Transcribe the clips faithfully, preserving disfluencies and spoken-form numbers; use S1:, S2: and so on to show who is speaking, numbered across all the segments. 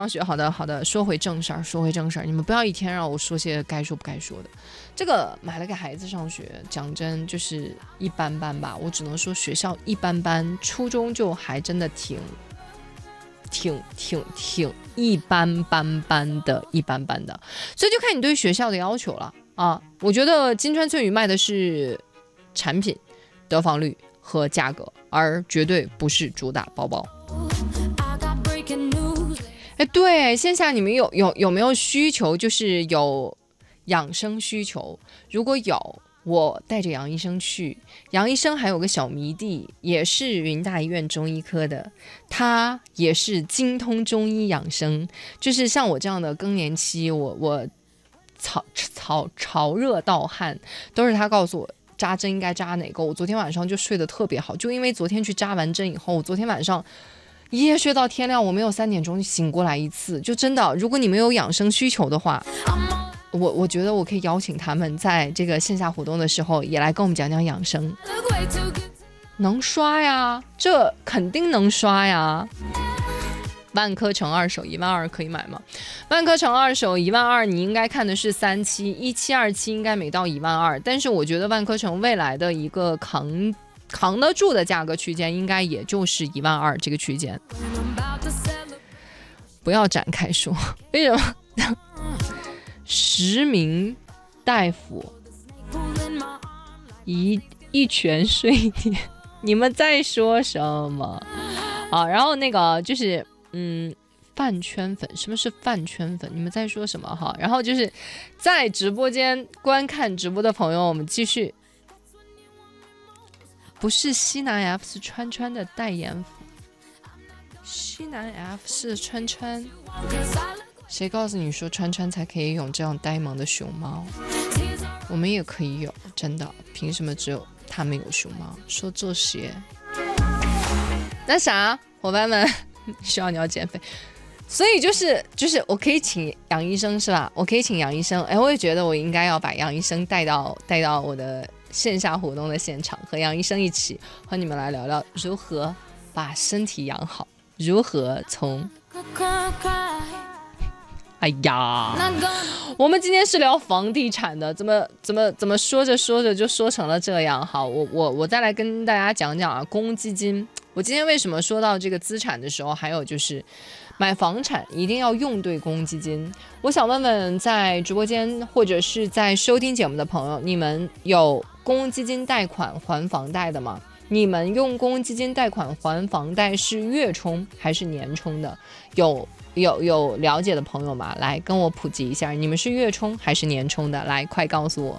S1: 上学，好的好的，说回正事儿，说回正事儿，你们不要一天让我说些该说不该说的。这个买了给孩子上学，讲真就是一般般吧，我只能说学校一般般，初中就还真的挺挺挺挺一般般般的一般般的，所以就看你对学校的要求了啊。我觉得金川翠羽卖的是产品、得房率和价格，而绝对不是主打包包。哎，对，线下你们有有有没有需求？就是有养生需求，如果有，我带着杨医生去。杨医生还有个小迷弟，也是云大医院中医科的，他也是精通中医养生。就是像我这样的更年期，我我潮潮潮热盗汗，都是他告诉我扎针应该扎哪个。我昨天晚上就睡得特别好，就因为昨天去扎完针以后，我昨天晚上一夜睡到天亮，我没有三点钟醒过来一次。就真的，如果你们有养生需求的话，我我觉得我可以邀请他们在这个线下活动的时候也来跟我们讲讲养生。能刷呀，这肯定能刷呀。万科城二手一万二可以买吗？万科城二手一万二，你应该看的是三期，一期二期应该没到一万二，但是我觉得万科城未来的一个扛扛得住的价格区间，应该也就是一万二这个区间。不要展开说，为什么？实名大夫一一拳睡点，你们在说什么啊？然后那个就是嗯，饭圈粉，什么是饭圈粉？你们在说什么哈？然后就是在直播间观看直播的朋友，我们继续。不是西南 F 是川川的代言服，西南 F 是川川。谁告诉你说川川才可以有这样呆萌的熊猫？我们也可以有，真的，凭什么只有他们有熊猫？说这些，那啥，伙伴们，需要你要减肥，所以就是就是我可以请杨医生是吧？我可以请杨医生，哎，我也觉得我应该要把杨医生带到带到我的线下活动的现场，和杨医生一起和你们来聊聊如何把身体养好，如何从。哎呀，我们今天是聊房地产的，怎么怎么怎么说着说着就说成了这样？好，我我我再来跟大家讲讲啊，公积金。我今天为什么说到这个资产的时候，还有就是买房产一定要用对公积金。我想问问在直播间或者是在收听节目的朋友，你们有公积金贷款还房贷的吗？你们用公积金贷款还房贷是月冲还是年冲的？有有有了解的朋友吗？来跟我普及一下，你们是月冲还是年冲的？来，快告诉我。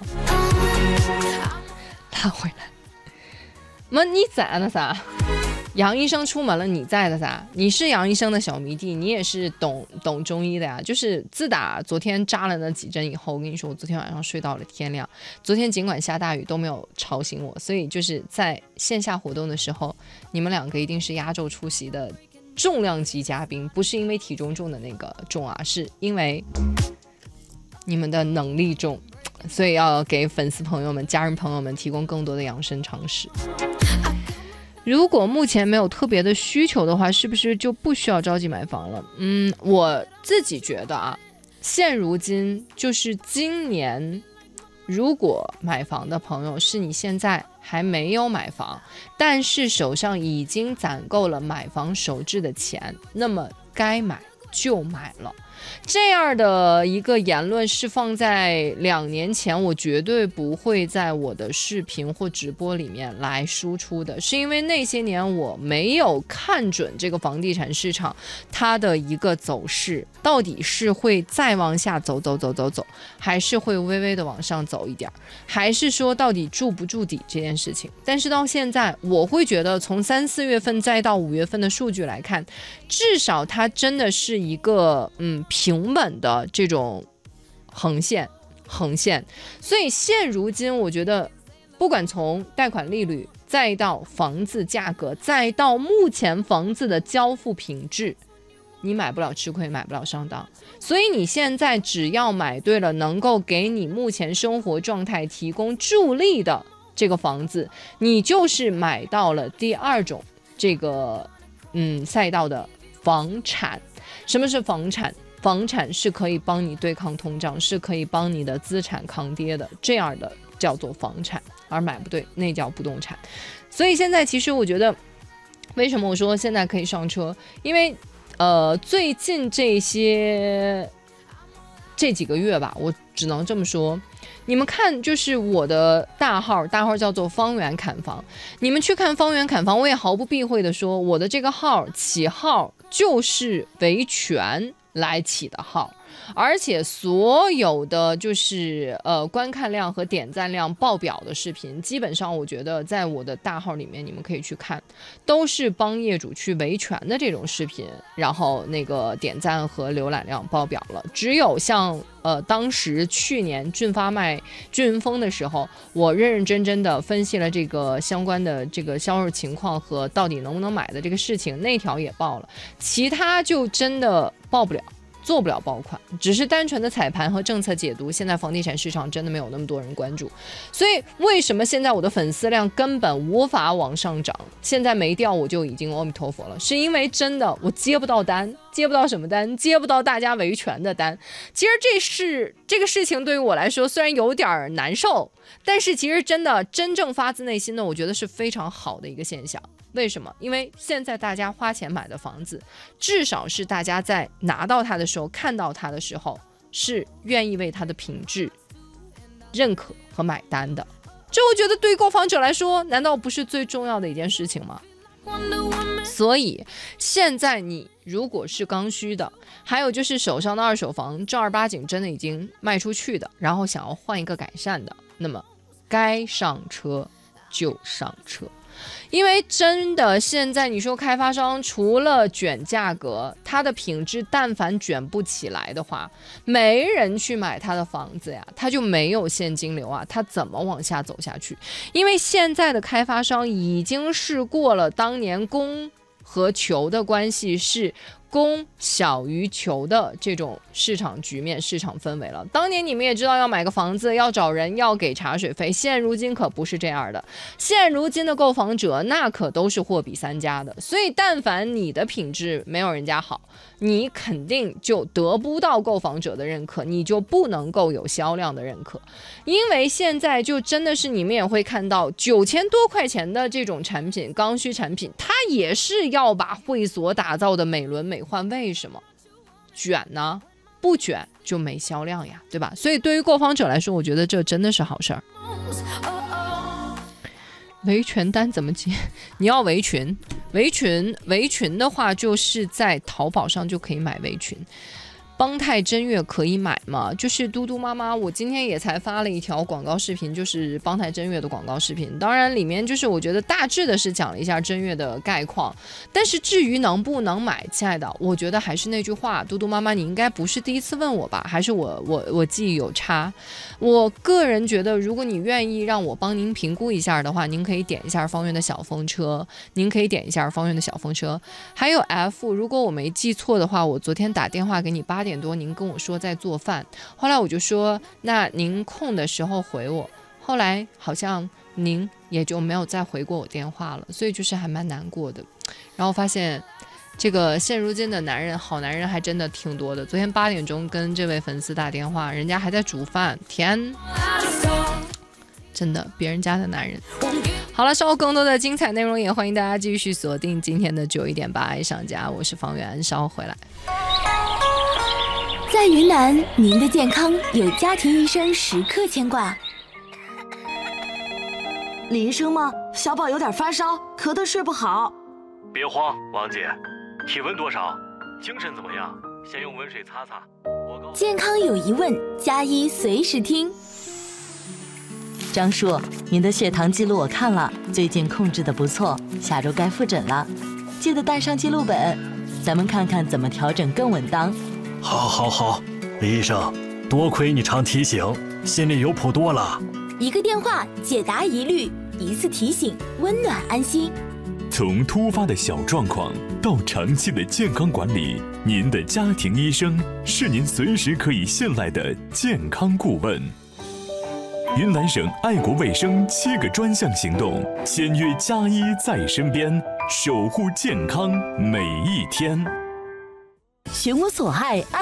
S1: 拉回来，么你在呢啥？杨医生出门了，你在的啥？你是杨医生的小迷弟，你也是懂懂中医的呀。就是自打昨天扎了那几针以后，我跟你说，我昨天晚上睡到了天亮。昨天尽管下大雨都没有吵醒我，所以就是在线下活动的时候，你们两个一定是压轴出席的重量级嘉宾，不是因为体重重的那个重啊，是因为你们的能力重，所以要给粉丝朋友们、家人朋友们提供更多的养生常识。如果目前没有特别的需求的话，是不是就不需要着急买房了？嗯，我自己觉得啊，现如今就是今年，如果买房的朋友是你现在还没有买房，但是手上已经攒够了买房首置的钱，那么该买就买了。这样的一个言论是放在两年前，我绝对不会在我的视频或直播里面来输出的，是因为那些年我没有看准这个房地产市场它的一个走势，到底是会再往下走走走走走，还是会微微的往上走一点，还是说到底筑不筑底这件事情。但是到现在，我会觉得从三四月份再到五月份的数据来看，至少它真的是一个嗯平稳的这种横线横线。所以现如今我觉得不管从贷款利率再到房子价格再到目前房子的交付品质，你买不了吃亏，买不了上当。所以你现在只要买对了能够给你目前生活状态提供助力的这个房子，你就是买到了第二种这个嗯赛道的房产。 什么是房产？房产是可以帮你对抗通胀，是可以帮你的资产抗跌的，这样的叫做房产，而买不对那叫不动产。所以现在其实我觉得，为什么我说现在可以上车？因为呃，最近这些这几个月吧，我只能这么说。你们看，就是我的大号，大号叫做方圆砍房。你们去看方圆砍房，我也毫不避讳的说，我的这个号起号就是维权来起的号，而且所有的就是呃观看量和点赞量爆表的视频，基本上我觉得在我的大号里面，你们可以去看，都是帮业主去维权的这种视频，然后那个点赞和浏览量爆表了。只有像呃当时去年俊发卖俊峰的时候，我认认真真的分析了这个相关的这个销售情况和到底能不能买的这个事情，那条也爆了，其他就真的爆不了。做不了爆款，只是单纯的彩盘和政策解读。现在房地产市场真的没有那么多人关注，所以为什么现在我的粉丝量根本无法往上涨？现在没掉我就已经阿弥陀佛了，是因为真的我接不到单，接不到什么单？接不到大家维权的单。其实这是这个事情对于我来说虽然有点难受，但是其实真的真正发自内心的，我觉得是非常好的一个现象。为什么？因为现在大家花钱买的房子，至少是大家在拿到它的时候，看到它的时候，是愿意为它的品质认可和买单的。这我觉得对于购房者来说，难道不是最重要的一件事情吗？所以现在你如果是刚需的，还有就是手上的二手房正儿八经真的已经卖出去的，然后想要换一个改善的，那么该上车就上车。因为真的现在你说开发商除了卷价格，它的品质但凡卷不起来的话，没人去买他的房子呀，他就没有现金流啊，他怎么往下走下去？因为现在的开发商已经是过了当年供和求的关系，是供小于求的这种市场局面、市场氛围了。当年你们也知道，要买个房子要找人，要给茶水费，现如今可不是这样的。现如今的购房者那可都是货比三家的，所以但凡你的品质没有人家好，你肯定就得不到购房者的认可，你就不能够有销量的认可。因为现在就真的是你们也会看到，九千多块钱的这种产品，刚需产品，它也是要把会所打造的美轮美奂。为什么卷呢？不卷就没销量呀，对吧？所以对于购房者来说，我觉得这真的是好事儿。维权单怎么接？你要围裙，围裙，围裙的话，就是在淘宝上就可以买围裙。邦泰真悦可以买吗？就是嘟嘟妈妈，我今天也才发了一条广告视频，就是邦泰真悦的广告视频。当然，里面就是我觉得大致的是讲了一下真悦的概况，但是至于能不能买，亲爱的，我觉得还是那句话，嘟嘟妈妈，你应该不是第一次问我吧？还是我我我记忆有差？我个人觉得，如果你愿意让我帮您评估一下的话，您可以点一下方圆的小风车，您可以点一下方圆的小风车，还有 F。如果我没记错的话，我昨天打电话给你八点多，您跟我说在做饭，后来我就说那您空的时候回我，后来好像您也就没有再回过我电话了，所以就是还蛮难过的。然后发现这个现如今的男人，好男人还真的挺多的。昨天八点钟跟这位粉丝打电话，人家还在煮饭，天，真的别人家的男人。好了，稍后更多的精彩内容也欢迎大家继续锁定今天的九一点八爱上家，我是方圆，稍后回来。
S2: 在云南，您的健康有家庭医生时刻牵挂。
S3: 李医生吗？小宝有点发烧，咳得睡不好。
S4: 别慌，王姐，体温多少？精神怎么样？先用温水擦擦。我告
S2: 健康有疑问，加医随时听。
S5: 张叔，您的血糖记录我看了，最近控制的不错，下周该复诊了，记得带上记录本，咱们看看怎么调整更稳当。
S4: 好，好，好，李医生，多亏你常提醒，心里有谱多了。
S2: 一个电话解答疑虑，一次提醒温暖安心。
S6: 从突发的小状况到长期的健康管理，您的家庭医生是您随时可以信赖的健康顾问。云南省爱国卫生七个专项行动，签约加医在身边，守护健康每一天。
S2: 寻我所爱。